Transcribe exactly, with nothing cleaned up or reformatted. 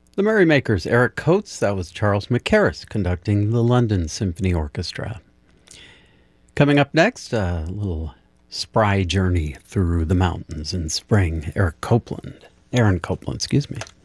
The Merrymakers, Eric Coates. That was Charles McCarris conducting the London Symphony Orchestra. Coming up next, a little spry journey through the mountains in spring. Eric Copeland. Aaron Copland, excuse me.